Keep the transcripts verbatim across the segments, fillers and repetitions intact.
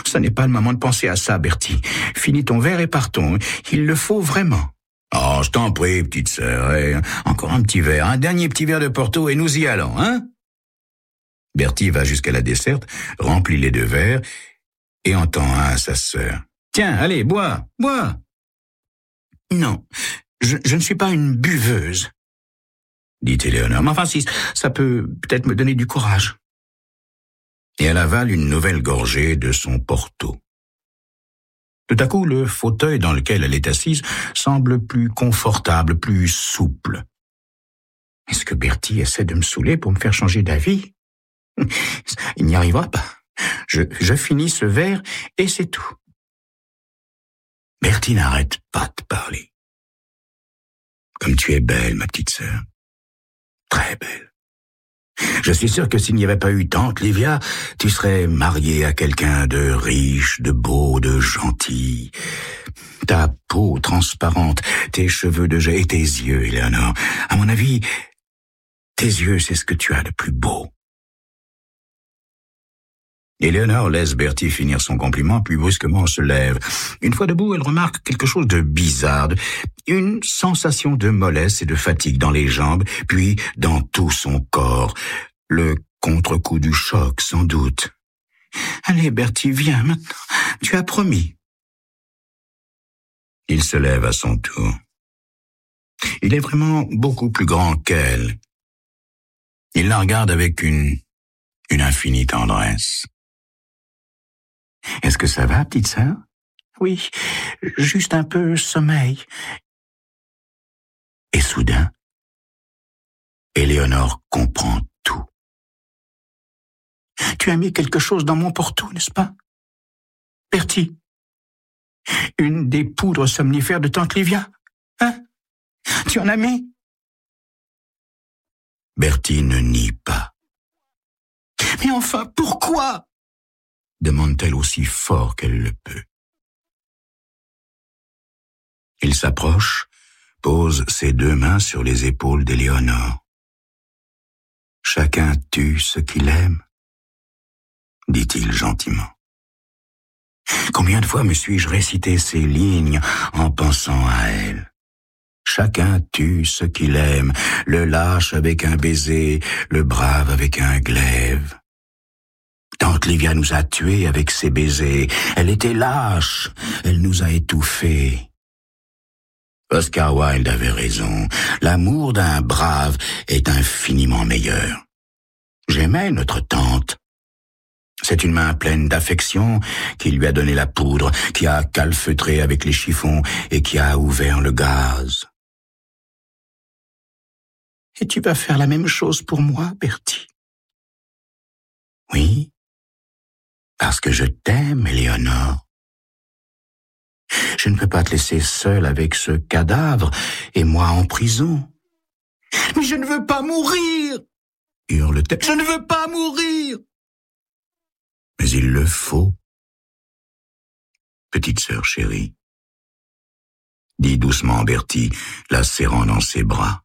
Ce n'est pas le moment de penser à ça, Bertie. Finis ton verre et partons. Il le faut vraiment. Oh, je t'en prie, petite sœur. Eh, encore un petit verre, un dernier petit verre de Porto et nous y allons, hein? Bertie va jusqu'à la desserte, remplit les deux verres et entend un à sa sœur. Tiens, allez, bois, bois. Non, je, je ne suis pas une buveuse, dit Éléonore. Mais enfin, si, ça peut peut-être me donner du courage. Et elle avale une nouvelle gorgée de son Porto. Tout à coup, le fauteuil dans lequel elle est assise semble plus confortable, plus souple. Est-ce que Bertie essaie de me saouler pour me faire changer d'avis? Il n'y arrivera pas. Je, je finis ce verre et c'est tout. Bertie n'arrête pas de parler. Comme tu es belle, ma petite sœur. Très belle. Je suis sûr que s'il n'y avait pas eu tante Livia, tu serais mariée à quelqu'un de riche, de beau, de gentil. Ta peau transparente, tes cheveux de jet et tes yeux, Éléonore. À mon avis, tes yeux, c'est ce que tu as de plus beau. Éléonore laisse Bertie finir son compliment, puis brusquement se lève. Une fois debout, elle remarque quelque chose de bizarre, une sensation de mollesse et de fatigue dans les jambes, puis dans tout son corps. Le contre-coup du choc, sans doute. « Allez, Bertie, viens maintenant, tu as promis. » Il se lève à son tour. Il est vraiment beaucoup plus grand qu'elle. Il la regarde avec une, une infinie tendresse. « Est-ce que ça va, petite sœur? »« Oui, juste un peu sommeil. » Et soudain, Éléonore comprend tout. « Tu as mis quelque chose dans mon Porto, n'est-ce pas? Bertie, une des poudres somnifères de tante Livia, hein? Tu en as mis? » Bertie ne nie pas. « Mais enfin, pourquoi ?» demande-t-elle aussi fort qu'elle le peut. Il s'approche, pose ses deux mains sur les épaules d'Éléonore. « Chacun tue ce qu'il aime, » dit-il gentiment. Combien de fois me suis-je récité ces lignes en pensant à elle? Chacun tue ce qu'il aime, le lâche avec un baiser, le brave avec un glaive. Tante Livia nous a tués avec ses baisers. Elle était lâche. Elle nous a étouffés. Oscar Wilde avait raison. L'amour d'un brave est infiniment meilleur. J'aimais notre tante. C'est une main pleine d'affection qui lui a donné la poudre, qui a calfeutré avec les chiffons et qui a ouvert le gaz. Et tu vas faire la même chose pour moi, Bertie? Oui. Parce que je t'aime, Éléonore. Je ne peux pas te laisser seule avec ce cadavre et moi en prison. Mais je ne veux pas mourir, hurle-t-elle. Je ne veux pas mourir. Mais il le faut. Petite sœur chérie, dit doucement Bertie, la serrant dans ses bras.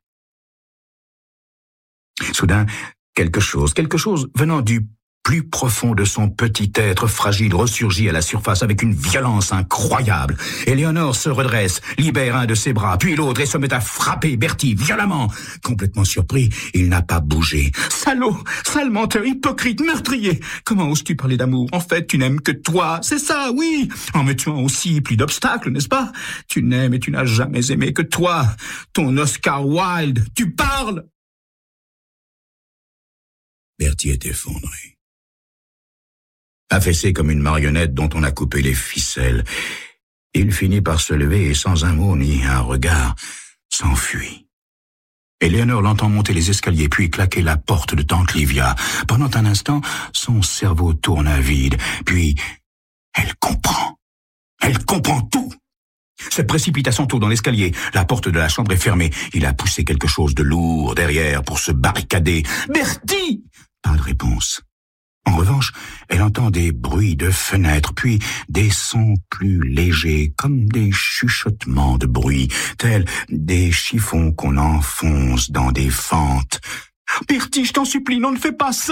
Soudain, quelque chose, quelque chose venant du plus profond de son petit être fragile ressurgit à la surface avec une violence incroyable. Éléonore se redresse, libère un de ses bras, puis l'autre et se met à frapper Bertie violemment. Complètement surpris, il n'a pas bougé. « Salaud, sale menteur, hypocrite, meurtrier! Comment oses-tu parler d'amour? En fait, tu n'aimes que toi, c'est ça, oui! En me tuant aussi, plus d'obstacles, n'est-ce pas? Tu n'aimes et tu n'as jamais aimé que toi, ton Oscar Wilde, tu parles! » Bertie est effondré. Affaissé comme une marionnette dont on a coupé les ficelles, il finit par se lever et sans un mot ni un regard, s'enfuit. Éléonore l'entend monter les escaliers puis claquer la porte de tante Livia. Pendant un instant, son cerveau tourne à vide, puis elle comprend. Elle comprend tout. Se précipite à son tour dans l'escalier. La porte de la chambre est fermée. Il a poussé quelque chose de lourd derrière pour se barricader. « Bertie !» Pas de réponse. En revanche, elle entend des bruits de fenêtres, puis des sons plus légers, comme des chuchotements de bruit, tels des chiffons qu'on enfonce dans des fentes. « Bertie, je t'en supplie, non, ne fais pas ça !»